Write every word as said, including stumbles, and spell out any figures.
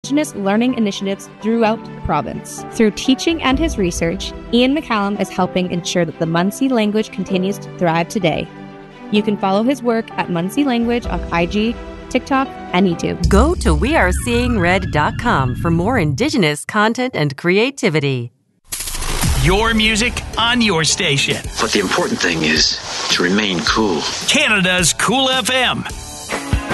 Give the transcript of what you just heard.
Indigenous learning initiatives throughout the province. Through teaching and his research, Ian McCallum is helping ensure that the Munsee language continues to thrive today. You can follow his work at Munsee Language on I G, TikTok, and YouTube. Go to we are seeing red dot com for more Indigenous content and creativity. Your music on your station. But the important thing is to remain cool. Canada's Cool F M.